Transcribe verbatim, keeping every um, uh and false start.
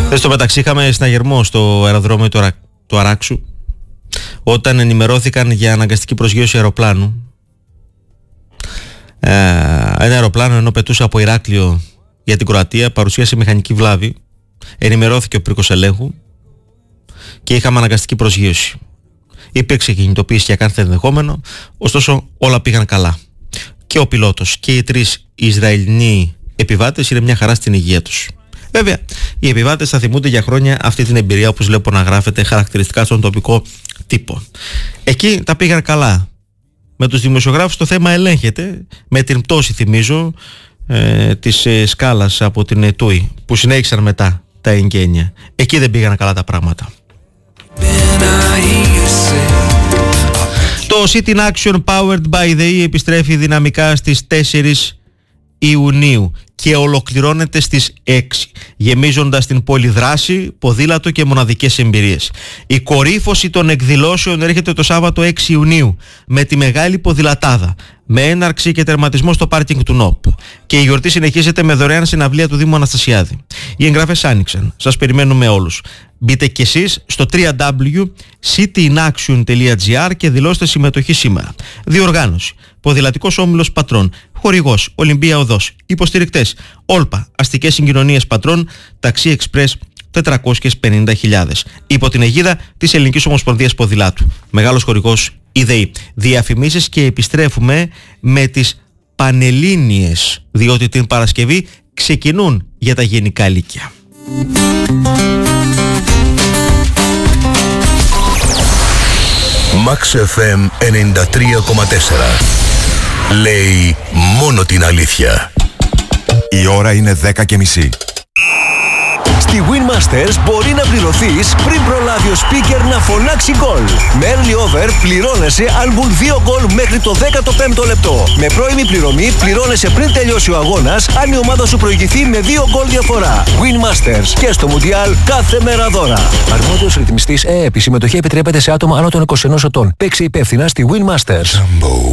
Θες το μεταξύ είχαμε συναγερμό στο αεροδρόμιο του, Αρα... του Αράξου όταν ενημερώθηκαν για αναγκαστική προσγείωση αεροπλάνου. Ε, ένα αεροπλάνο ενώ πετούσε από Ηράκλειο για την Κροατία παρουσίασε μηχανική βλάβη. Ενημερώθηκε ο πύργος ελέγχου και είχαμε αναγκαστική προσγείωση. Υπήρξε κινητοποίηση για κάθε ενδεχόμενο, ωστόσο όλα πήγαν καλά. Και ο πιλότος και οι τρεις Ισραηλινοί επιβάτες είναι μια χαρά στην υγεία τους. Βέβαια, οι επιβάτες θα θυμούνται για χρόνια αυτή την εμπειρία, όπως βλέπω να γράφεται χαρακτηριστικά στον τοπικό τύπο. Εκεί τα πήγαν καλά. Με τους δημοσιογράφους το θέμα ελέγχεται, με την πτώση, θυμίζω, ε, της ε, σκάλας από την ε, Τούι, που συνέχισαν μετά τα εγγένεια. Εκεί δεν πήγαν καλά τα πράγματα. Το Sit in Action Powered by the E επιστρέφει δυναμικά στις τέσσερις Ιουνίου και ολοκληρώνεται στις έξι, γεμίζοντας την πόλη δράση, ποδήλατο και μοναδικές εμπειρίες. Η κορύφωση των εκδηλώσεων έρχεται το Σάββατο έξι Ιουνίου με τη μεγάλη ποδηλατάδα, με έναρξη και τερματισμό στο πάρκινγκ του ΝΟΠ. Και η γιορτή συνεχίζεται με δωρεάν συναυλία του Δήμου Αναστασιάδη. Οι εγγραφές άνοιξαν. Σας περιμένουμε όλους. Μπείτε κι εσείς στο double-u double-u double-u τελεία cityainaction τελεία gr και δηλώστε συμμετοχή σήμερα. Διοργάνωση. Ποδηλατικός Όμιλος Πατρών. Χορηγός Ολυμπία Οδός. Υποστηρικτές Όλπα. Αστικές Συγκοινωνίες Πατρών. Ταξί Εξπρές τετρακόσιες πενήντα χιλιάδες. Υπό την αιγίδα της Ελληνικής Ομοσπονδίας Ποδηλάτου. Μεγάλος χορηγός η ΔΕΗ. Διαφημίσεις και επιστρέφουμε με τις Πανελλήνιες, διότι την Παρασκευή ξεκινούν για τα γενικά λύκεια. Max εφ εμ ενενήντα τρία κόμμα τέσσερα. Λέει μόνο την αλήθεια. Η ώρα είναι δέκα και μισή. Στη Winmasters μπορεί να πληρωθείς πριν προλάβει ο speaker να φωνάξει γκολ. Με early over πληρώνεσαι αν μπουν δύο γκολ μέχρι το δέκατο πέμπτο λεπτό. Με πρώιμη πληρωμή πληρώνεσαι πριν τελειώσει ο αγώνας αν η ομάδα σου προηγηθεί με δύο γκολ διαφορά. Winmasters και στο Μουντιάλ κάθε μέρα δώρα. Αρμόδιος ρυθμιστής ΕΕΠ. Η συμμετοχή επιτρέπεται σε άτομα άνω των είκοσι ενός ετών. Παίξε υπεύθυνα στη Winmasters.